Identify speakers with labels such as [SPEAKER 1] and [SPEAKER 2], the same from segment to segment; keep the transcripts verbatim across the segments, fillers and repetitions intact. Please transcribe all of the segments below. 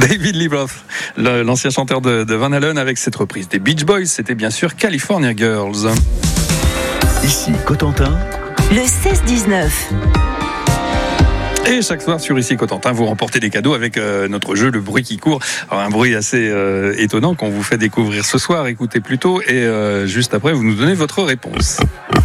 [SPEAKER 1] David Lee Roth, le, l'ancien chanteur de, de Van Halen, avec cette reprise des Beach Boys, c'était bien sûr California Girls.
[SPEAKER 2] Ici Cotentin,
[SPEAKER 3] le seize dix-neuf.
[SPEAKER 1] Et chaque soir sur Ici Cotentin, vous remportez des cadeaux avec euh, notre jeu Le Bruit qui court. Alors un bruit assez euh, étonnant qu'on vous fait découvrir ce soir. Écoutez plutôt et euh, juste après, vous nous donnez votre réponse.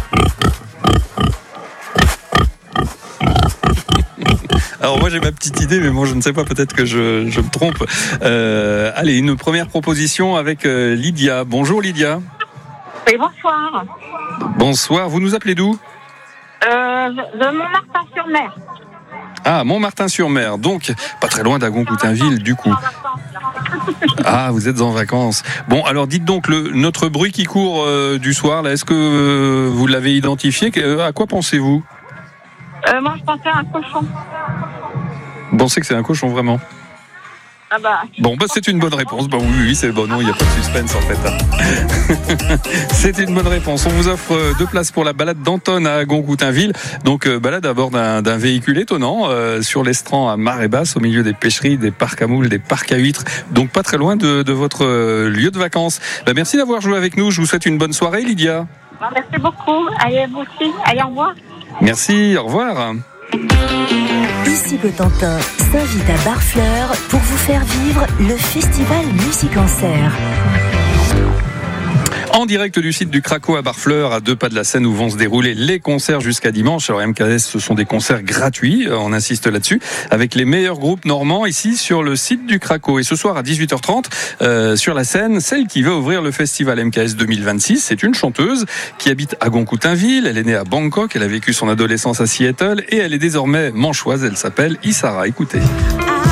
[SPEAKER 1] Alors moi j'ai ma petite idée, mais bon je ne sais pas, peut-être que je, je me trompe. Euh, allez, une première proposition avec euh, Lydia. Bonjour Lydia.
[SPEAKER 4] Oui, bonsoir.
[SPEAKER 1] Bonsoir, vous nous appelez d'où ?
[SPEAKER 4] Euh, de Montmartin-sur-Mer.
[SPEAKER 1] Ah, Montmartin-sur-Mer, donc pas très loin d'Agon-Coutainville du coup. Ah, vous êtes en vacances. Bon, alors dites donc, le, notre bruit qui court euh, du soir, là, est-ce que euh, vous l'avez identifié ? À quoi pensez-vous ?
[SPEAKER 4] Euh, moi, je pensais à un cochon.
[SPEAKER 1] Vous pensez que c'est un cochon, vraiment ?
[SPEAKER 4] Ah bah.
[SPEAKER 1] Bon, bah c'est une bonne réponse. Bah oui, oui, c'est bon. Non, il n'y a pas de suspense en fait. C'est une bonne réponse. On vous offre deux places pour la balade d'Anton à Agon-Coutainville. Donc euh, balade à bord d'un, d'un véhicule étonnant euh, sur l'estran à marée basse, au milieu des pêcheries, des parcs à moules, des parcs à huîtres. Donc pas très loin de, de votre euh, lieu de vacances. Bah, merci d'avoir joué avec nous. Je vous souhaite une bonne soirée, Lydia.
[SPEAKER 4] Bon, merci beaucoup. Allez, vous aussi. Allez, au revoir.
[SPEAKER 1] Merci. Au revoir.
[SPEAKER 3] Ici Cotentin s'invite à Barfleur pour vous faire vivre le festival Musique-en-Serre.
[SPEAKER 1] En direct du site du Craco à Barfleur, à deux pas de la Seine où vont se dérouler les concerts jusqu'à dimanche. Alors M K S, ce sont des concerts gratuits, on insiste là-dessus, avec les meilleurs groupes normands ici sur le site du Craco. Et ce soir à dix-huit heures trente, euh, sur la scène, celle qui va ouvrir le festival M K S deux mille vingt-six, c'est une chanteuse qui habite à Agon-Coutainville. Elle est née à Bangkok, elle a vécu son adolescence à Seattle et elle est désormais manchoise. Elle s'appelle Issara. Écoutez.
[SPEAKER 3] Ah.